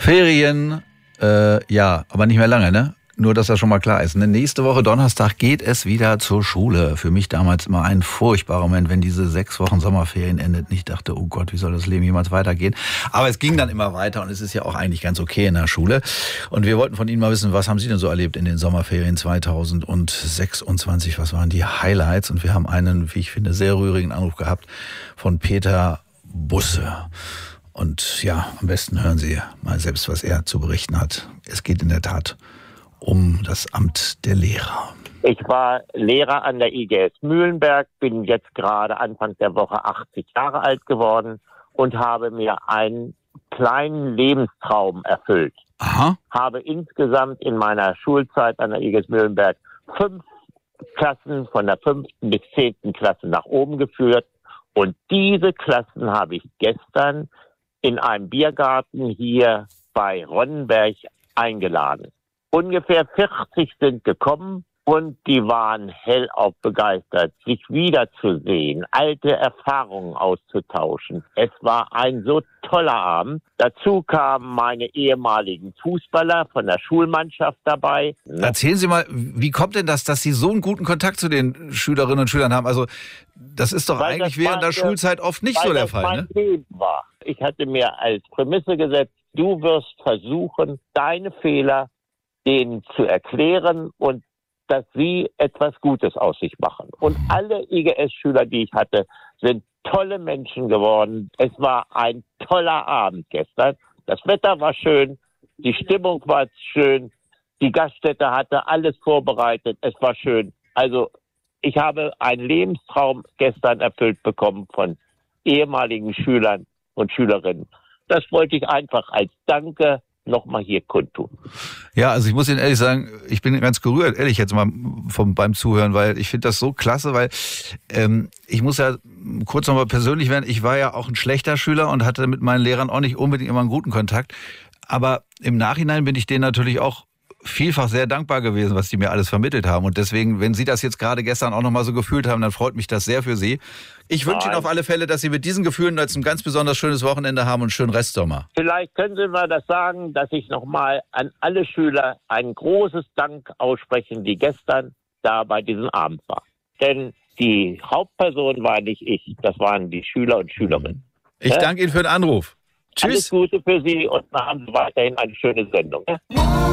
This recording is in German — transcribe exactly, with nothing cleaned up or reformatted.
Ferien, äh, ja, aber nicht mehr lange, ne? Nur, dass das schon mal klar ist. Ne? Nächste Woche Donnerstag geht es wieder zur Schule. Für mich damals immer ein furchtbarer Moment, wenn diese sechs Wochen Sommerferien endet. Ich dachte, oh Gott, wie soll das Leben jemals weitergehen? Aber es ging dann immer weiter und es ist ja auch eigentlich ganz okay in der Schule. Und wir wollten von Ihnen mal wissen, was haben Sie denn so erlebt in den Sommerferien zweitausendsechsundzwanzig? Was waren die Highlights? Und wir haben einen, wie ich finde, sehr rührigen Anruf gehabt von Peter Busse. Und ja, am besten hören Sie mal selbst, was er zu berichten hat. Es geht in der Tat um das Amt der Lehrer. Ich war Lehrer an der I G S Mühlenberg, bin jetzt gerade Anfang der Woche achtzig Jahre alt geworden und habe mir einen kleinen Lebenstraum erfüllt. Aha. Habe insgesamt in meiner Schulzeit an der I G S Mühlenberg fünf Klassen von der fünften bis zehnten Klasse nach oben geführt. Und diese Klassen habe ich gestern in einem Biergarten hier bei Ronnenberg eingeladen. Ungefähr vierzig sind gekommen und die waren hellauf begeistert, sich wiederzusehen, alte Erfahrungen auszutauschen. Es war ein so toller Abend. Dazu kamen meine ehemaligen Fußballer von der Schulmannschaft dabei. Erzählen Sie mal, wie kommt denn das, dass Sie so einen guten Kontakt zu den Schülerinnen und Schülern haben? Also das ist doch Weil eigentlich das während der meine- Schulzeit oft nicht so weil der das Fall, mein ne? Leben war. Ich hatte mir als Prämisse gesetzt, du wirst versuchen, deine Fehler denen zu erklären und dass sie etwas Gutes aus sich machen. Und alle I G S-Schüler, die ich hatte, sind tolle Menschen geworden. Es war ein toller Abend gestern. Das Wetter war schön, die Stimmung war schön, die Gaststätte hatte alles vorbereitet, es war schön. Also ich habe einen Lebenstraum gestern erfüllt bekommen von ehemaligen Schülern und Schülerinnen. Das wollte ich einfach als Danke nochmal hier kundtun. Ja, also ich muss Ihnen ehrlich sagen, ich bin ganz gerührt, ehrlich jetzt mal vom, beim Zuhören, weil ich finde das so klasse, weil ähm, ich muss ja kurz nochmal persönlich werden, ich war ja auch ein schlechter Schüler und hatte mit meinen Lehrern auch nicht unbedingt immer einen guten Kontakt, aber im Nachhinein bin ich denen natürlich auch vielfach sehr dankbar gewesen, was die mir alles vermittelt haben. Und deswegen, wenn Sie das jetzt gerade gestern auch nochmal so gefühlt haben, dann freut mich das sehr für Sie. Ich wünsche Ihnen auf alle Fälle, dass Sie mit diesen Gefühlen jetzt ein ganz besonders schönes Wochenende haben und einen schönen Restsommer. Vielleicht können Sie mal das sagen, dass ich nochmal an alle Schüler ein großes Dank aussprechen, die gestern da bei diesem Abend waren. Denn die Hauptperson war nicht ich, das waren die Schüler und Schülerinnen. Ich Ja? danke Ihnen für den Anruf. Alles Tschüss. Gute für Sie und haben Sie weiterhin eine schöne Sendung. Ja?